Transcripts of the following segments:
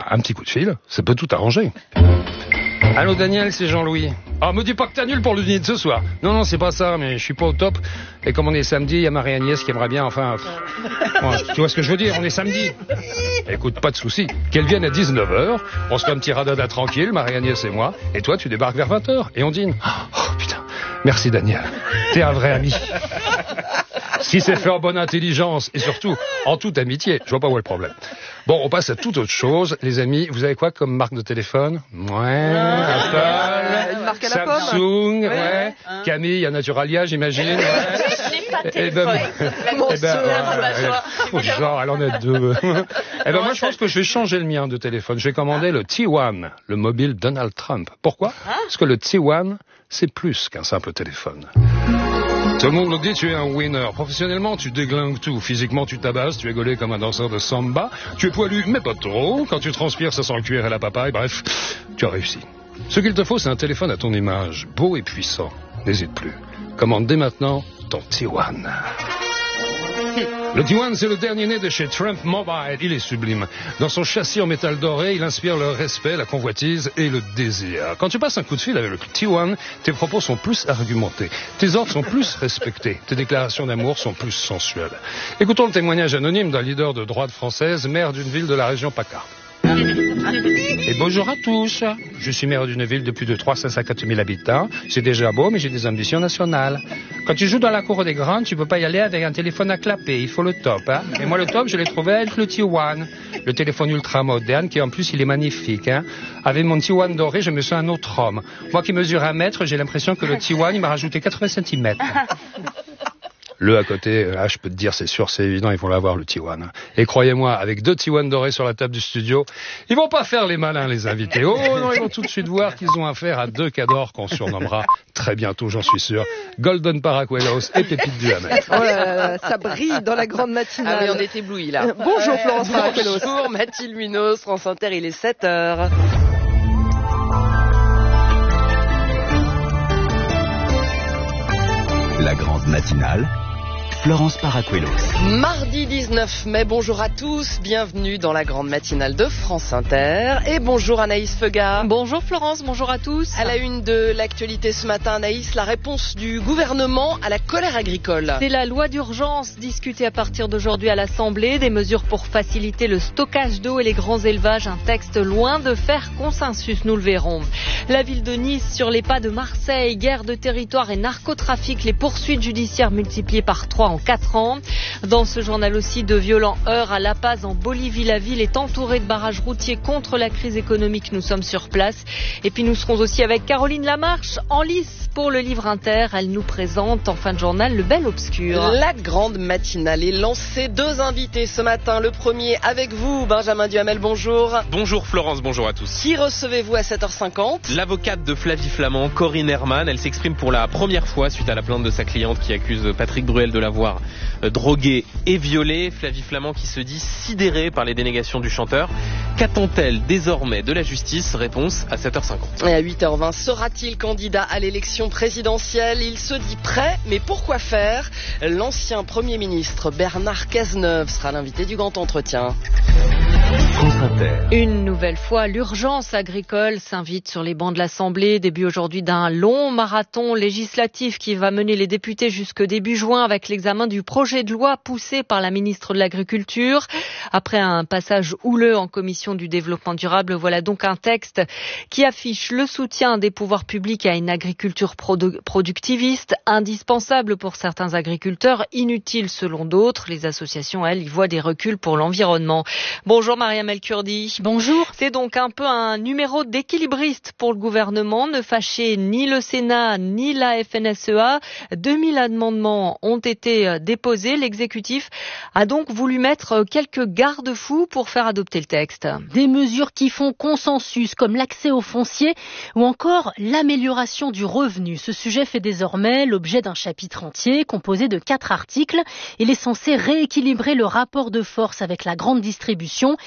un petit coup de fil, ça peut tout arranger. Allô Daniel, c'est Jean-Louis. Ah, me dis pas que t'as nul pour le dîner de ce soir. Non, c'est pas ça, mais je suis pas au top. Et comme on est samedi, il y a Marie-Agnès qui aimerait bien, ouais, tu vois ce que je veux dire, on est samedi. Écoute, pas de souci, qu'elle vienne à 19h, on se fait un petit radada tranquille, Marie-Agnès et moi, et toi tu débarques vers 20h, et on dîne. Oh putain, merci Daniel, t'es un vrai ami. Si c'est fait en bonne intelligence, et surtout en toute amitié, je vois pas où est le problème. Bon, on passe à toute autre chose, les amis. Vous avez quoi comme marque de téléphone? Ouais, Apple, une marque à la pomme. Samsung, ouais. Camille, à Naturalia, j'imagine. Ouais. Eh ben, genre, elle en a deux. Eh ben, moi, je pense que je vais changer le mien de téléphone. Je vais commander le T1, le mobile Donald Trump. Pourquoi? Parce que le T1, c'est plus qu'un simple téléphone. Tout le monde le dit, tu es un winner. Professionnellement, tu déglingues tout. Physiquement, tu tabasses, tu es gaulé comme un danseur de samba. Tu es poilu, mais pas trop. Quand tu transpires, ça sent le cuir et la papaye. Bref, tu as réussi. Ce qu'il te faut, c'est un téléphone à ton image, beau et puissant. N'hésite plus. Commande dès maintenant ton T1. Le T1, c'est le dernier né de chez Trump Mobile. Il est sublime. Dans son châssis en métal doré, il inspire le respect, la convoitise et le désir. Quand tu passes un coup de fil avec le T1, tes propos sont plus argumentés. Tes ordres sont plus respectés. Tes déclarations d'amour sont plus sensuelles. Écoutons le témoignage anonyme d'un leader de droite française, maire d'une ville de la région PACA. Et bonjour à tous. Je suis maire d'une ville de plus de 350 000 habitants. C'est déjà beau, mais j'ai des ambitions nationales. Quand tu joues dans la cour des grands, tu peux pas y aller avec un téléphone à clapper. Il faut le top, hein. Et moi, le top, je l'ai trouvé avec le T1. Le téléphone ultra moderne, qui en plus, il est magnifique, hein. Avec mon T1 doré, je me sens un autre homme. Moi qui mesure 1 mètre, j'ai l'impression que le T1, il m'a rajouté 80 cm. Le à côté, là, je peux te dire, c'est sûr, c'est évident, ils vont l'avoir, le T1. Et croyez-moi, avec 2 T1 dorés sur la table du studio, ils vont pas faire les malins, les invités. Oh non, ils vont tout de suite voir qu'ils ont affaire à 2 cadors qu'on surnommera très bientôt, j'en suis sûr, Golden Paracuelos et Pépite Duhamel. Oh là là, ça brille dans la grande matinale. Ah oui, on est éblouis là. Bonjour Florence Paracuelos. Bonjour Mathilde Munoz, France Inter, il est 7h. La grande matinale, Florence Paracuelos. Mardi 19 mai, bonjour à tous, bienvenue dans la grande matinale de France Inter. Et bonjour Anaïs Feugat. Bonjour Florence, bonjour à tous. À la une de l'actualité ce matin, Anaïs, la réponse du gouvernement à la colère agricole. C'est la loi d'urgence discutée à partir d'aujourd'hui à l'Assemblée. Des mesures pour faciliter le stockage d'eau et les grands élevages. Un texte loin de faire consensus, nous le verrons. La ville de Nice sur les pas de Marseille, guerre de territoire et narcotrafic. Les poursuites judiciaires multipliées par 3 en 4 ans. Dans ce journal aussi, de violents heurts à La Paz en Bolivie. La ville est entourée de barrages routiers contre la crise économique. Nous sommes sur place. Et puis nous serons aussi avec Caroline Lamarche en lice pour le livre Inter. Elle nous présente en fin de journal le bel obscur. La grande matinale est lancée. 2 invités ce matin. Le premier avec vous, Benjamin Duhamel, bonjour. Bonjour Florence, bonjour à tous. Qui recevez-vous à 7h50 ? L'avocate de Flavie Flament, Corinne Herman. Elle s'exprime pour la première fois suite à la plainte de sa cliente qui accuse Patrick Bruel de l'avoir drogué et violé. Flavie Flament qui se dit sidérée par les dénégations du chanteur. Qu'attend-elle désormais de la justice ? Réponse à 7h50. Et à 8h20, sera-t-il candidat à l'élection présidentielle ? Il se dit prêt, mais pourquoi faire ? L'ancien Premier ministre Bernard Cazeneuve sera l'invité du grand entretien. Une nouvelle fois, l'urgence agricole s'invite sur les bancs de l'Assemblée. Début aujourd'hui d'un long marathon législatif qui va mener les députés jusque début juin avec l'examen du projet de loi poussé par la ministre de l'Agriculture. Après un passage houleux en commission du développement durable, voilà donc un texte qui affiche le soutien des pouvoirs publics à une agriculture productiviste, indispensable pour certains agriculteurs, inutile selon d'autres. Les associations, elles, y voient des reculs pour l'environnement. Bonjour Mariam El Kurdi. Bonjour. C'est donc un peu un numéro d'équilibriste pour le gouvernement, ne fâcher ni le Sénat ni la FNSEA. 2000 amendements ont été déposés. L'exécutif a donc voulu mettre quelques garde-fous pour faire adopter le texte. Des mesures qui font consensus, comme l'accès au foncier ou encore l'amélioration du revenu. Ce sujet fait désormais l'objet d'un chapitre entier composé de 4 articles. Il est censé rééquilibrer le rapport de force avec la grande distribution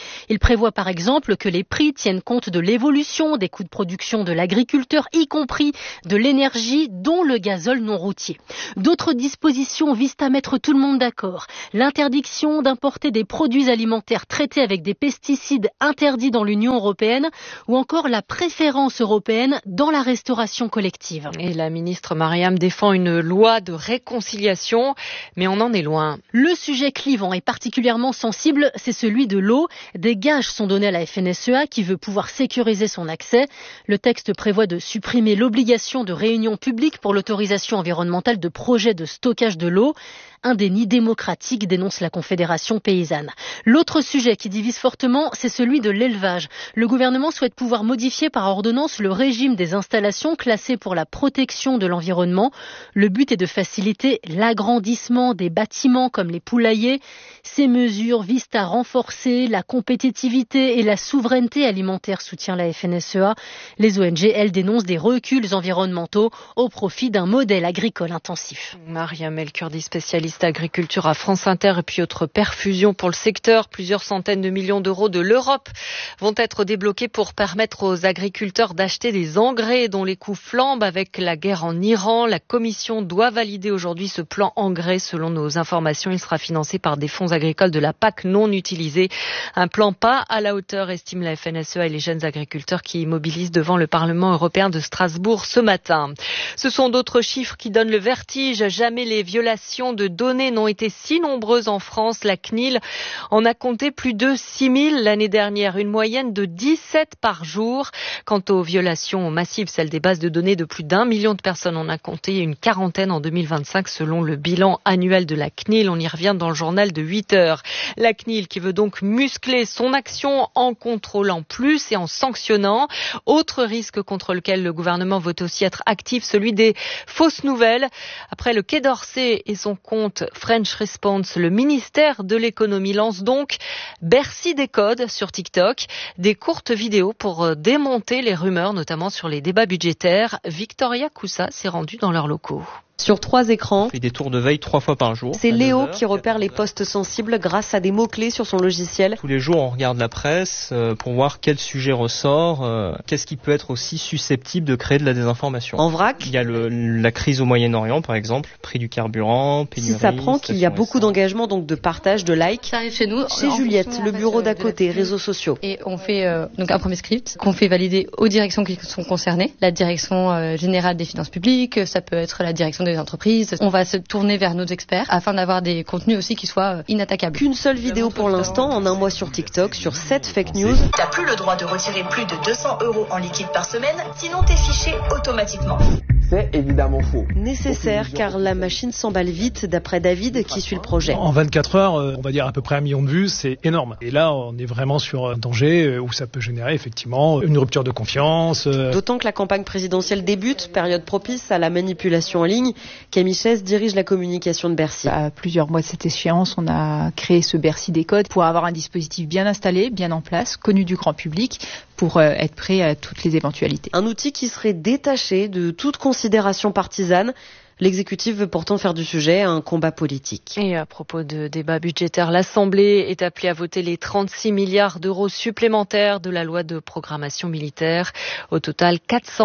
Il prévoit par exemple que les prix tiennent compte de l'évolution des coûts de production de l'agriculteur, y compris de l'énergie, dont le gazole non routier. D'autres dispositions visent à mettre tout le monde d'accord. L'interdiction d'importer des produits alimentaires traités avec des pesticides interdits dans l'Union européenne ou encore la préférence européenne dans la restauration collective. Et la ministre Mariam défend une loi de réconciliation, mais on en est loin. Le sujet clivant et particulièrement sensible, c'est celui de l'eau. Des gages sont donnés à la FNSEA qui veut pouvoir sécuriser son accès. Le texte prévoit de supprimer l'obligation de réunion publique pour l'autorisation environnementale de projets de stockage de l'eau. Un déni démocratique, dénonce la Confédération paysanne. L'autre sujet qui divise fortement, c'est celui de l'élevage. Le gouvernement souhaite pouvoir modifier par ordonnance le régime des installations classées pour la protection de l'environnement. Le but est de faciliter l'agrandissement des bâtiments comme les poulaillers. Ces mesures visent à renforcer la compétitivité et la souveraineté alimentaire, soutient la FNSEA. Les ONG, elles, dénoncent des reculs environnementaux au profit d'un modèle agricole intensif. Mariam El Kurdi, spécialiste agriculture à France Inter, et puis autre perfusion pour le secteur. Plusieurs centaines de millions d'euros de l'Europe vont être débloqués pour permettre aux agriculteurs d'acheter des engrais dont les coûts flambent avec la guerre en Iran. La Commission doit valider aujourd'hui ce plan engrais. Selon nos informations, il sera financé par des fonds agricoles de la PAC non utilisés. Un plan pas à la hauteur, estime la FNSEA et les jeunes agriculteurs qui mobilisent devant le Parlement européen de Strasbourg ce matin. Ce sont d'autres chiffres qui donnent le vertige. Jamais les violations de données n'ont été si nombreuses en France. La CNIL en a compté plus de 6000 l'année dernière, une moyenne de 17 par jour. Quant aux violations massives, celles des bases de données de plus d'1 million de personnes, on a compté une quarantaine en 2025 selon le bilan annuel de la CNIL. On y revient dans le journal de 8 heures. La CNIL qui veut donc muscler son action en contrôlant plus et en sanctionnant. Autre risque contre lequel le gouvernement veut aussi être actif, celui des fausses nouvelles. Après le Quai d'Orsay et son compte French Response, le ministère de l'économie lance donc Bercy Décode sur TikTok, des courtes vidéos pour démonter les rumeurs, notamment sur les débats budgétaires. Victoria Coussa s'est rendue dans leurs locaux. Sur 3 écrans, on fait des tours de veille 3 fois par jour. C'est Léo qui repère les postes sensibles grâce à des mots-clés sur son logiciel. Tous les jours, on regarde la presse pour voir quel sujet ressort, qu'est-ce qui peut être aussi susceptible de créer de la désinformation. En vrac, il y a la crise au Moyen-Orient, par exemple, prix du carburant, pénurie. Si ça prend qu'il y a beaucoup d'engagement, donc de partage, de likes. Ça arrive chez nous. Chez Juliette, le bureau d'à côté, réseaux sociaux. Et on fait donc un premier script qu'on fait valider aux directions qui sont concernées. La direction générale des finances publiques, ça peut être la direction des entreprises. On va se tourner vers nos experts afin d'avoir des contenus aussi qui soient inattaquables. Qu'une seule vidéo pour l'instant, en un mois sur TikTok, sur 7 fake news. T'as plus le droit de retirer plus de 200 € en liquide par semaine, sinon t'es fiché automatiquement. C'est évidemment faux. Nécessaire car la machine s'emballe vite, d'après David qui suit le projet. En 24 heures, on va dire à peu près 1 million de vues, c'est énorme. Et là, on est vraiment sur un danger où ça peut générer effectivement une rupture de confiance. D'autant que la campagne présidentielle débute, période propice à la manipulation en ligne. Camille Chaise dirige la communication de Bercy. À plusieurs mois de cette échéance, on a créé ce Bercy Décode pour avoir un dispositif bien installé, bien en place, connu du grand public, pour être prêt à toutes les éventualités. Un outil qui serait détaché de toute considération partisane. L'exécutif veut pourtant faire du sujet un combat politique. Et à propos de débat budgétaire, l'Assemblée est appelée à voter les 36 milliards d'euros supplémentaires de la loi de programmation militaire. Au total,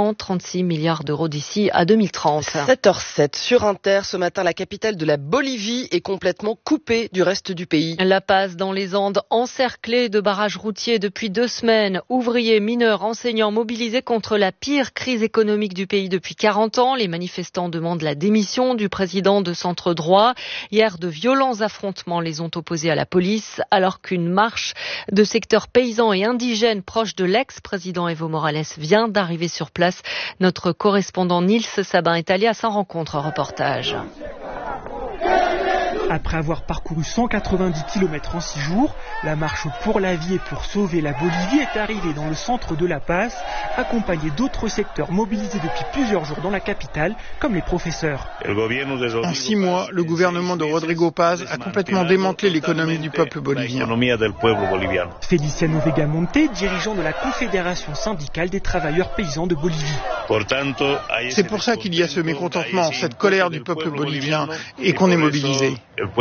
436 milliards d'euros d'ici à 2030. 7h07 sur Inter. Ce matin, la capitale de la Bolivie est complètement coupée du reste du pays. La Paz dans les Andes, encerclée de barrages routiers depuis 2 semaines. Ouvriers, mineurs, enseignants mobilisés contre la pire crise économique du pays depuis 40 ans. Les manifestants demandent la démission du président de centre droit. Hier, de violents affrontements les ont opposés à la police, alors qu'une marche de secteurs paysans et indigènes proches de l'ex-président Evo Morales vient d'arriver sur place. Notre correspondant Nils Sabin est allé à sa rencontre. Reportage. Après avoir parcouru 190 km en 6 jours, la marche pour la vie et pour sauver la Bolivie est arrivée dans le centre de La Paz, accompagnée d'autres secteurs mobilisés depuis plusieurs jours dans la capitale, comme les professeurs. En 6 mois, le gouvernement de Rodrigo Paz a complètement démantelé l'économie du peuple bolivien. Feliciano Vegamonte, dirigeant de la Confédération syndicale des travailleurs paysans de Bolivie. C'est pour ça qu'il y a ce mécontentement, cette colère du peuple bolivien et qu'on est mobilisé.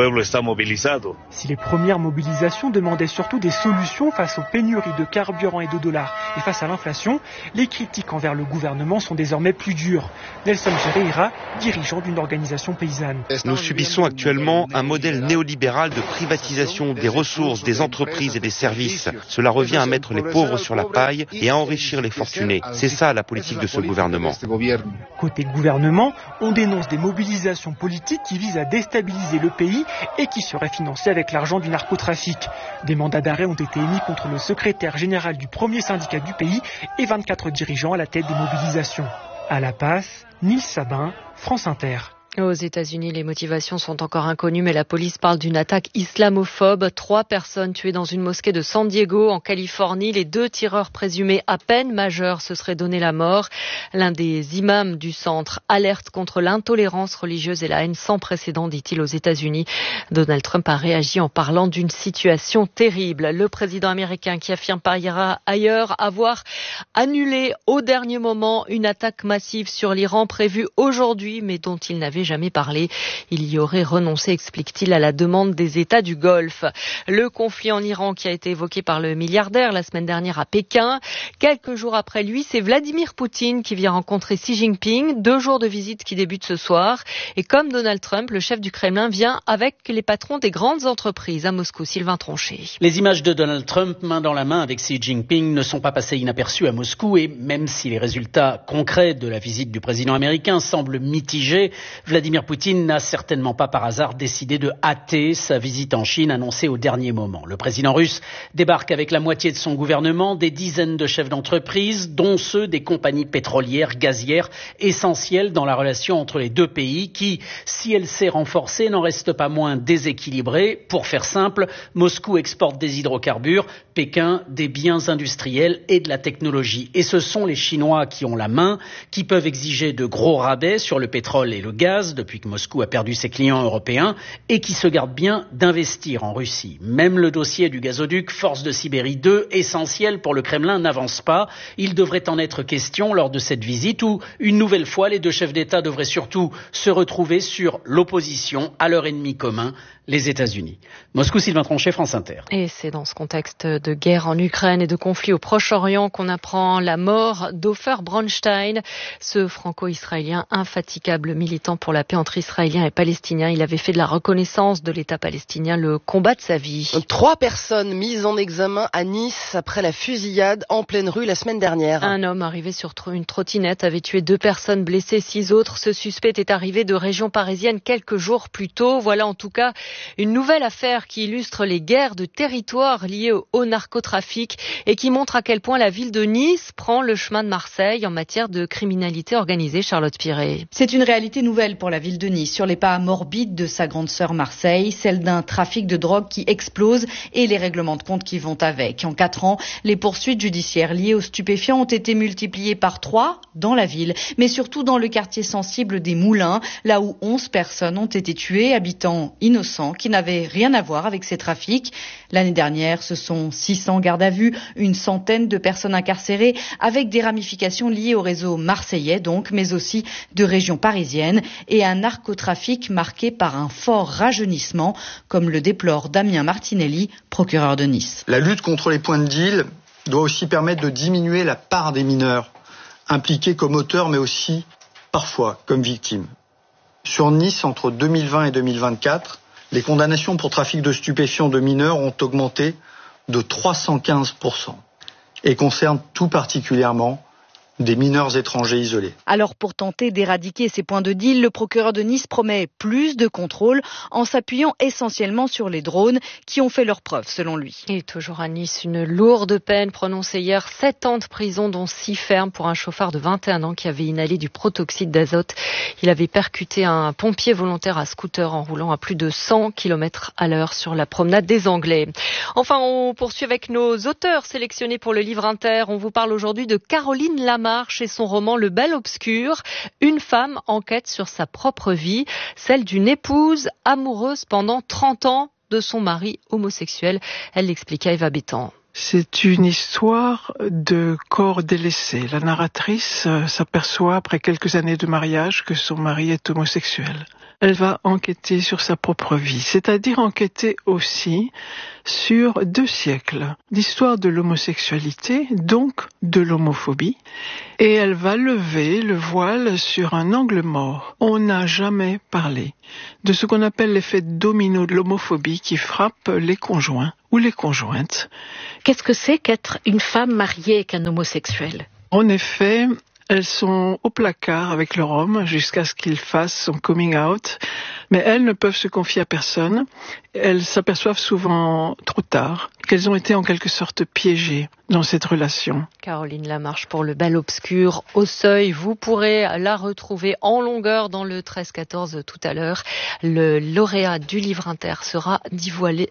Si les premières mobilisations demandaient surtout des solutions face aux pénuries de carburant et de dollars et face à l'inflation, les critiques envers le gouvernement sont désormais plus dures. Nelson Ferreira, dirigeant d'une organisation paysanne. Nous subissons actuellement un modèle néolibéral de privatisation des ressources, des entreprises et des services. Cela revient à mettre les pauvres sur la paille et à enrichir les fortunés. C'est ça la politique de ce gouvernement. Côté gouvernement, on dénonce des mobilisations politiques qui visent à déstabiliser le pays et qui seraient financées avec l'argent du narcotrafic. Des mandats d'arrêt ont été émis contre le secrétaire général du premier syndicat du pays et 24 dirigeants à la tête des mobilisations. À La Paz, Nils Sabin, France Inter. Aux États-Unis, les motivations sont encore inconnues, mais la police parle d'une attaque islamophobe. 3 personnes tuées dans une mosquée de San Diego, en Californie. Les 2 tireurs présumés à peine majeurs se seraient donné la mort. L'un des imams du centre alerte contre l'intolérance religieuse et la haine sans précédent, dit-il, aux États-Unis. Donald Trump a réagi en parlant d'une situation terrible. Le président américain qui affirme par ailleurs avoir annulé au dernier moment une attaque massive sur l'Iran prévue aujourd'hui, mais dont il n'avait jamais parlé. Il y aurait renoncé, explique-t-il, à la demande des États du Golfe. Le conflit en Iran qui a été évoqué par le milliardaire la semaine dernière à Pékin. Quelques jours après lui, c'est Vladimir Poutine qui vient rencontrer Xi Jinping. 2 jours de visite qui débutent ce soir. Et comme Donald Trump, le chef du Kremlin vient avec les patrons des grandes entreprises à Moscou. Sylvain Tronchet. Les images de Donald Trump main dans la main avec Xi Jinping ne sont pas passées inaperçues à Moscou et même si les résultats concrets de la visite du président américain semblent mitigés, Vladimir Poutine n'a certainement pas par hasard décidé de hâter sa visite en Chine annoncée au dernier moment. Le président russe débarque avec la moitié de son gouvernement, des dizaines de chefs d'entreprise, dont ceux des compagnies pétrolières, gazières, essentielles dans la relation entre les 2 pays qui, si elle s'est renforcée, n'en reste pas moins déséquilibrée. Pour faire simple, Moscou exporte des hydrocarbures, Pékin des biens industriels et de la technologie. Et ce sont les Chinois qui ont la main, qui peuvent exiger de gros rabais sur le pétrole et le gaz depuis que Moscou a perdu ses clients européens et qui se gardent bien d'investir en Russie. Même le dossier du gazoduc Force de Sibérie 2, essentiel pour le Kremlin, n'avance pas. Il devrait en être question lors de cette visite où, une nouvelle fois, les 2 chefs d'État devraient surtout se retrouver sur l'opposition à leur ennemi commun, les États-Unis. Moscou, Sylvain Tronchet, France Inter. Et c'est dans ce contexte de guerre en Ukraine et de conflit au Proche-Orient qu'on apprend la mort d'Ofer Bronstein, ce franco-israélien infatigable militant pour la paix entre Israéliens et Palestiniens. Il avait fait de la reconnaissance de l'État palestinien le combat de sa vie. 3 personnes mises en examen à Nice après la fusillade en pleine rue la semaine dernière. Un homme arrivé sur une trottinette avait tué 2 personnes, blessé 6 autres. Ce suspect est arrivé de région parisienne quelques jours plus tôt. Voilà en tout cas une nouvelle affaire qui illustre les guerres de territoire liées au narcotrafic et qui montre à quel point la ville de Nice prend le chemin de Marseille en matière de criminalité organisée. Charlotte Piré. C'est une réalité nouvelle pour la ville de Nice, sur les pas morbides de sa grande sœur Marseille, celle d'un trafic de drogue qui explose et les règlements de compte qui vont avec. En 4 ans, les poursuites judiciaires liées aux stupéfiants ont été multipliées par 3 dans la ville, mais surtout dans le quartier sensible des Moulins, là où 11 personnes ont été tuées, habitants innocents qui n'avaient rien à voir avec ces trafics. L'année dernière, ce sont 600 gardes à vue, une centaine de personnes incarcérées, avec des ramifications liées au réseau marseillais donc, mais aussi de régions parisiennes, et un narcotrafic marqué par un fort rajeunissement, comme le déplore Damien Martinelli, procureur de Nice. La lutte contre les points de deal doit aussi permettre de diminuer la part des mineurs, impliqués comme auteurs mais aussi parfois comme victimes. Sur Nice, entre 2020 et 2024, les condamnations pour trafic de stupéfiants de mineurs ont augmenté de 315% et concernent tout particulièrement des mineurs étrangers isolés. Alors pour tenter d'éradiquer ces points de deal, le procureur de Nice promet plus de contrôles en s'appuyant essentiellement sur les drones qui ont fait leurs preuves selon lui. Et toujours à Nice, une lourde peine prononcée hier, 7 ans de prison dont 6 fermes pour un chauffard de 21 ans qui avait inhalé du protoxyde d'azote. Il avait percuté un pompier volontaire à scooter en roulant à plus de 100 km à l'heure sur la promenade des Anglais. Enfin, on poursuit avec nos auteurs sélectionnés pour le livre Inter. On vous parle aujourd'hui de Caroline Lamarche et son roman Le Bel Obscur. Une femme enquête sur sa propre vie, celle d'une épouse amoureuse pendant 30 ans de son mari homosexuel. Elle l'explique à Eva Bétan. C'est une histoire de corps délaissé. La narratrice s'aperçoit après quelques années de mariage que son mari est homosexuel. Elle va enquêter sur sa propre vie, c'est-à-dire enquêter aussi sur 2 siècles d'histoire de l'homosexualité, donc de l'homophobie, et elle va lever le voile sur un angle mort. On n'a jamais parlé de ce qu'on appelle l'effet domino de l'homophobie qui frappe les conjoints ou les conjointes. Qu'est-ce que c'est qu'être une femme mariée avec un homosexuel ? En effet, elles sont au placard avec leur homme jusqu'à ce qu'il fasse son coming out, mais elles ne peuvent se confier à personne. Elles s'aperçoivent souvent trop tard qu'elles ont été en quelque sorte piégées dans cette relation. Caroline Lamarche pour le Bal Obscur au Seuil. Vous pourrez la retrouver en longueur dans le 13-14 tout à l'heure. Le lauréat du livre inter sera dévoilé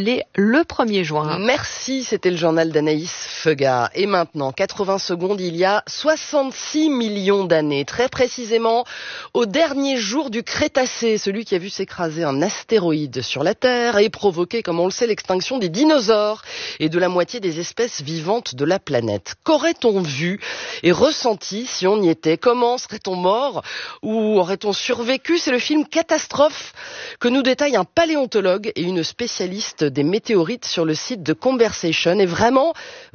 le 1er juin. Merci, c'était le journal d'Anaïs Feuga. Et maintenant, 80 secondes, il y a 66 millions d'années. Très précisément, au dernier jour du Crétacé, celui qui a vu s'écraser un astéroïde sur la Terre et provoquer, comme on le sait, l'extinction des dinosaures et de la moitié des espèces vivantes de la planète. Qu'aurait-on vu et ressenti si on y était? Comment serait-on mort ou aurait-on survécu? C'est le film Catastrophe que nous détaille un paléontologue et une spécialiste des météorites sur le site de Conversation. Et vraiment,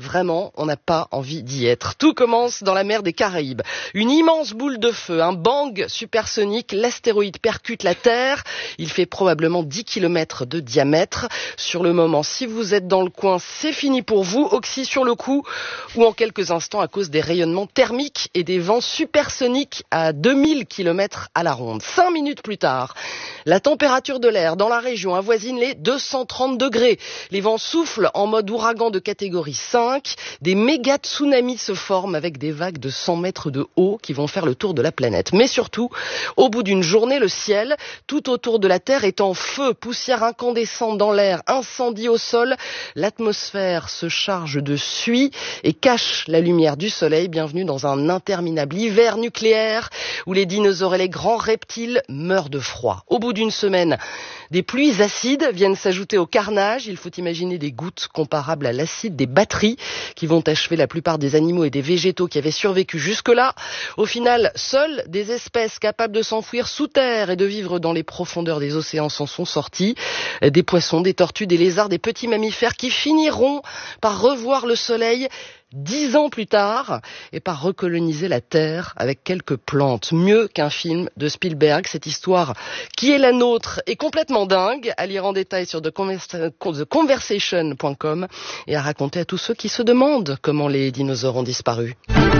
on n'a pas envie d'y être. Tout commence dans la mer des Caraïbes. Une immense boule de feu, un bang supersonique, l'astéroïde percute la Terre. Il fait probablement 10 km de diamètre. Sur le moment, si vous êtes dans le coin, c'est fini pour vous. Oxy sur le coup, ou en quelques instants à cause des rayonnements thermiques et des vents supersoniques à 2000 km à la ronde. 5 minutes plus tard, la température de l'air dans la région avoisine les 230 degrés. Les vents soufflent en mode ouragan de catégorie 5. Des méga tsunamis se forment avec des vagues de 100 mètres de haut qui vont faire le tour de la planète. Mais surtout, au bout d'une journée, le ciel, tout autour de la Terre, est en feu. Poussière incandescente dans l'air, incendie au sol. L'atmosphère se charge de suie et cache la lumière du soleil. Bienvenue dans un interminable hiver nucléaire où les dinosaures et les grands reptiles meurent de froid. Au bout d'une semaine, des pluies acides viennent s'ajouter au carnage. Il faut imaginer des gouttes comparables à l'acide des batteries qui vont achever la plupart des animaux et des végétaux qui avaient survécu jusque-là. Au final, seules des espèces capables de s'enfouir sous terre et de vivre dans les profondeurs des océans s'en sont sorties. Des poissons, des tortues, des lézards, des petits mammifères qui finiront par revoir le soleil 10 ans plus tard et par recoloniser la Terre avec quelques plantes. Mieux qu'un film de Spielberg, cette histoire qui est la nôtre est complètement dingue, à lire en détail sur theconversation.com et à raconter à tous ceux qui se demandent comment les dinosaures ont disparu.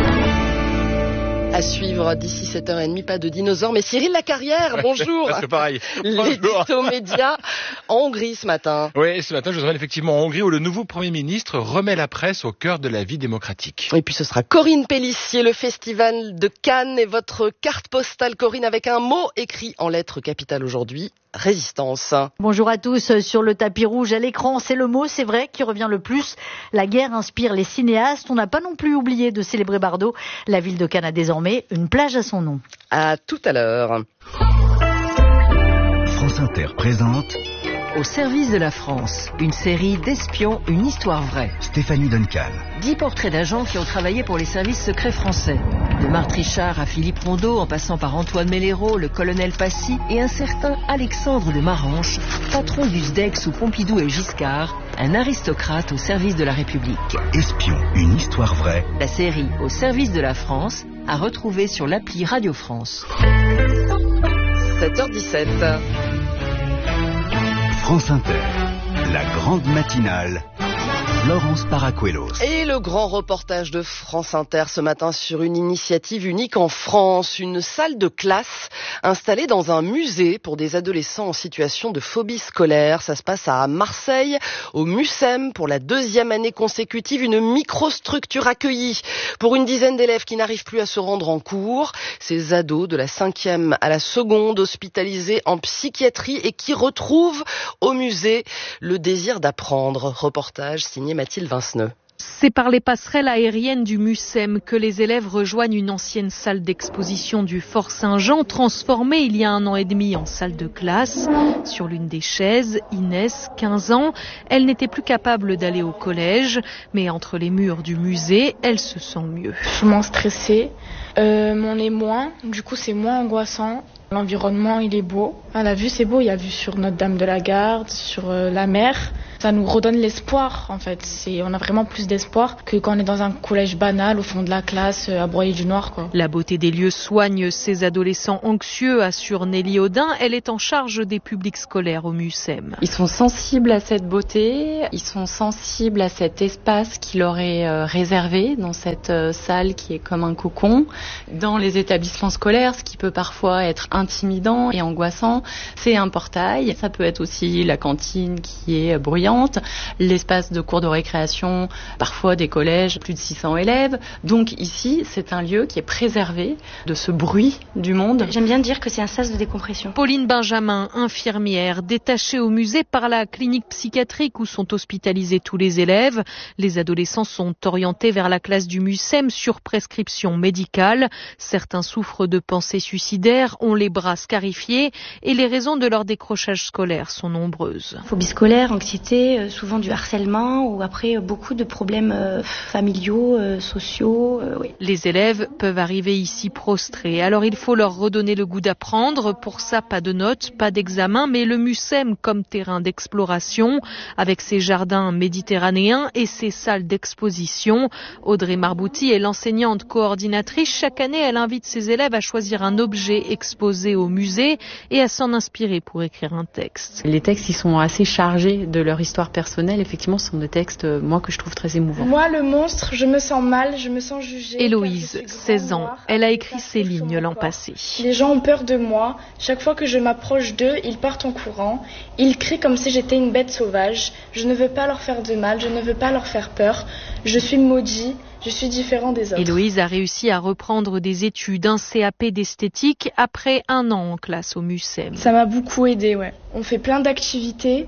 À suivre d'ici 7h30, pas de dinosaures, mais Cyril Lacarrière, bonjour. Presque pareil. L'édito média en Hongrie ce matin. Oui, ce matin, je vous emmène effectivement en Hongrie où le nouveau Premier ministre remet la presse au cœur de la vie démocratique. Et puis ce sera Corinne Pélissier, le festival de Cannes et votre carte postale, Corinne, avec un mot écrit en lettres capitales aujourd'hui. Résistance. Bonjour à tous. Sur le tapis rouge à l'écran, c'est le mot, c'est vrai, qui revient le plus. La guerre inspire les cinéastes. On n'a pas non plus oublié de célébrer Bardot. La ville de Cannes a désormais une plage à son nom. À tout à l'heure. France Inter présente Au service de la France, une série d'espions, une histoire vraie. Stéphanie Duncan. 10 portraits d'agents qui ont travaillé pour les services secrets français. De Marthe Richard à Philippe Rondeau, en passant par Antoine Mellero, le colonel Passy et un certain Alexandre de Maranche, patron du SDEC sous Pompidou et Giscard, un aristocrate au service de la République. Espion, une histoire vraie. La série Au service de la France, à retrouver sur l'appli Radio France. 7h17. France Inter, la grande matinale, Florence Paracuelos. Et le grand reportage de France Inter ce matin sur une initiative unique en France, une salle de classe installée dans un musée pour des adolescents en situation de phobie scolaire. Ça se passe à Marseille, au MUSEM, pour la 2e année consécutive, une microstructure accueillie pour une dizaine d'élèves qui n'arrivent plus à se rendre en cours. Ces ados de la 5e à la 2e, hospitalisés en psychiatrie et qui retrouvent au musée le désir d'apprendre. Reportage signé Mathilde Vinceneux. C'est par les passerelles aériennes du MUSEM que les élèves rejoignent une ancienne salle d'exposition du Fort Saint-Jean, transformée il y a 1 an et demi en salle de classe. Sur l'une des chaises, Inès, 15 ans, elle n'était plus capable d'aller au collège, mais entre les murs du musée, elle se sent mieux. Je suis moins stressée, on est moins, du coup c'est moins angoissant. L'environnement il est beau, la vue c'est beau, il y a vue sur Notre-Dame de la Garde, sur la mer. Ça nous redonne l'espoir en fait, on a vraiment plus d'espoir que quand on est dans un collège banal au fond de la classe à Broyer-du-Nord, quoi. La beauté des lieux soigne ces adolescents anxieux, assure Nelly Audin. Elle est en charge des publics scolaires au MUSEM. Ils sont sensibles à cette beauté, ils sont sensibles à cet espace qui leur est réservé dans cette salle qui est comme un cocon. Dans les établissements scolaires, ce qui peut parfois être intimidant et angoissant, c'est un portail. Ça peut être aussi la cantine qui est bruyante, l'espace de cours de récréation, parfois des collèges, plus de 600 élèves. Donc ici, c'est un lieu qui est préservé de ce bruit du monde. J'aime bien dire que c'est un sas de décompression. Pauline Benjamin, infirmière, détachée au musée par la clinique psychiatrique où sont hospitalisés tous les élèves. Les adolescents sont orientés vers la classe du MUSEM sur prescription médicale. Certains souffrent de pensées suicidaires, ont les bras scarifiés et les raisons de leur décrochage scolaire sont nombreuses. Phobie scolaire, anxiété, souvent du harcèlement ou après beaucoup de problèmes familiaux, sociaux. Oui. Les élèves peuvent arriver ici prostrés. Alors il faut leur redonner le goût d'apprendre. Pour ça, pas de notes, pas d'examen, mais le MUSEM comme terrain d'exploration avec ses jardins méditerranéens et ses salles d'exposition. Audrey Marbouti est l'enseignante coordinatrice. Chaque année, elle invite ses élèves à choisir un objet exposé au musée et à s'en inspirer pour écrire un texte. Les textes, ils sont assez chargés de leur histoire personnelle. Effectivement, ce sont des textes, moi, que je trouve très émouvants. Moi, le monstre, je me sens mal, je me sens jugée. Héloïse, 16 ans, elle a écrit ces lignes l'an passé. Les gens ont peur de moi. Chaque fois que je m'approche d'eux, ils partent en courant. Ils crient comme si j'étais une bête sauvage. Je ne veux pas leur faire de mal, je ne veux pas leur faire peur. Je suis maudit. Je suis différent des autres. Héloïse a réussi à reprendre des études, un CAP d'esthétique, après 1 an en classe au MUSEM. Ça m'a beaucoup aidée, ouais. On fait plein d'activités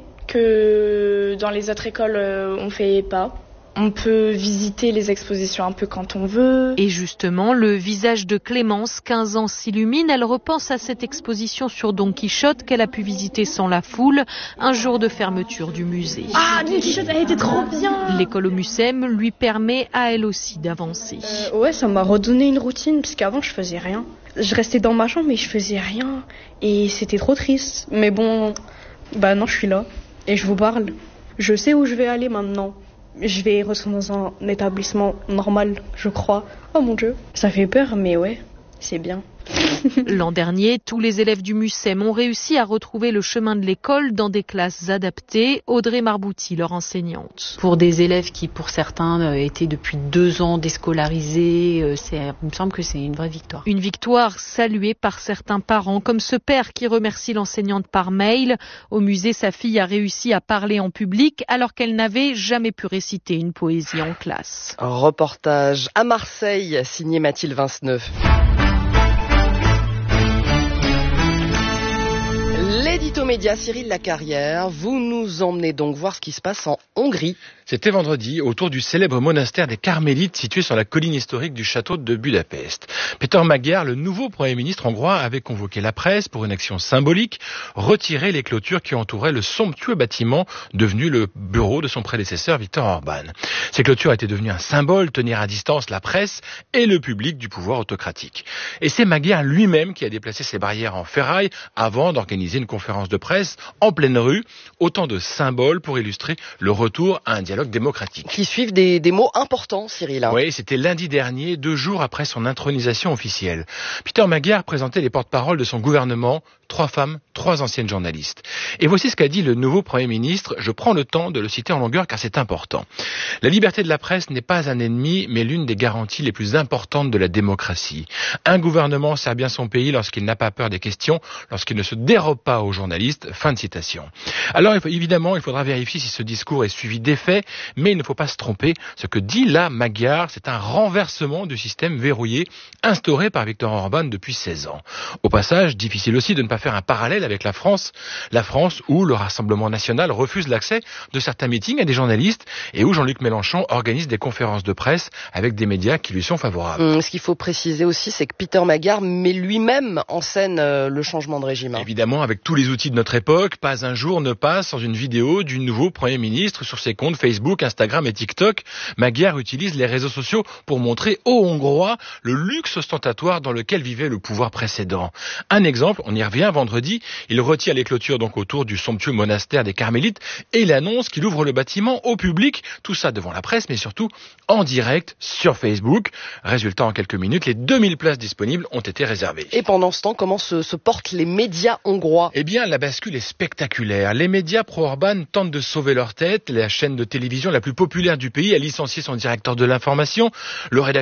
que dans les autres écoles on fait pas. On peut visiter les expositions un peu quand on veut. Et justement, le visage de Clémence, 15 ans, s'illumine. Elle repense à cette exposition sur Don Quichotte qu'elle a pu visiter sans la foule, un jour de fermeture du musée. Ah, Don Quichotte, elle était trop bien. L'école au MUSEM lui permet à elle aussi d'avancer. Ouais, ça m'a redonné une routine, parce qu'avant, je faisais rien. Je restais dans ma chambre, mais je faisais rien. Et c'était trop triste. Mais bon, non, je suis là. Et je vous parle. Je sais où je vais aller maintenant. Je vais retourner dans un établissement normal, je crois. Oh mon Dieu, ça fait peur, mais ouais, c'est bien. L'an dernier, tous les élèves du MUSEM ont réussi à retrouver le chemin de l'école dans des classes adaptées. Audrey Marbouti, leur enseignante. Pour des élèves qui, pour certains, étaient depuis 2 ans déscolarisés, il me semble que c'est une vraie victoire. Une victoire saluée par certains parents, comme ce père qui remercie l'enseignante par mail. Au musée, sa fille a réussi à parler en public alors qu'elle n'avait jamais pu réciter une poésie en classe. Un reportage à Marseille, signé Mathilde Vinceneuve. L'édito média Cyril Lacarrière, vous nous emmenez donc voir ce qui se passe en Hongrie. C'était vendredi, autour du célèbre monastère des Carmélites situé sur la colline historique du château de Budapest. Péter Magyar, le nouveau Premier ministre hongrois, avait convoqué la presse pour une action symbolique, retirer les clôtures qui entouraient le somptueux bâtiment devenu le bureau de son prédécesseur Viktor Orban. Ces clôtures étaient devenues un symbole, tenir à distance la presse et le public du pouvoir autocratique. Et c'est Magyar lui-même qui a déplacé ces barrières en ferraille avant d'organiser une conférence de presse en pleine rue, autant de symboles pour illustrer le retour à un dialogue démocratique. Qui suivent des mots importants, Cyril. Oui, c'était lundi dernier, 2 jours après son intronisation officielle. Péter Magyar présentait les porte-paroles de son gouvernement, 3 femmes, 3 anciennes journalistes. Et voici ce qu'a dit le nouveau Premier ministre. Je prends le temps de le citer en longueur car c'est important. La liberté de la presse n'est pas un ennemi, mais l'une des garanties les plus importantes de la démocratie. Un gouvernement sert bien son pays lorsqu'il n'a pas peur des questions, lorsqu'il ne se dérobe pas aux journalistes. journalistes. Fin de citation. Alors évidemment, il faudra vérifier si ce discours est suivi d'effets, mais il ne faut pas se tromper. Ce que dit là Magyar, c'est un renversement du système verrouillé instauré par Viktor Orban depuis 16 ans. Au passage, difficile aussi de ne pas faire un parallèle avec la France où le Rassemblement national refuse l'accès de certains meetings à des journalistes et où Jean-Luc Mélenchon organise des conférences de presse avec des médias qui lui sont favorables. Ce qu'il faut préciser aussi, c'est que Peter Magyar met lui-même en scène le changement de régime. Évidemment, avec tous les outils de notre époque, pas un jour ne passe sans une vidéo du nouveau Premier ministre sur ses comptes Facebook, Instagram et TikTok. Magyar utilise les réseaux sociaux pour montrer aux Hongrois le luxe ostentatoire dans lequel vivait le pouvoir précédent. Un exemple, on y revient vendredi, il retire les clôtures donc autour du somptueux monastère des Carmélites et il annonce qu'il ouvre le bâtiment au public, tout ça devant la presse mais surtout en direct sur Facebook. Résultat, en quelques minutes, les 2000 places disponibles ont été réservées. Et pendant ce temps, comment se portent les médias hongrois? Eh bien, la bascule est spectaculaire. Les médias pro-Orban tentent de sauver leur tête. La chaîne de télévision la plus populaire du pays a licencié son directeur de l'information. Le rédacteur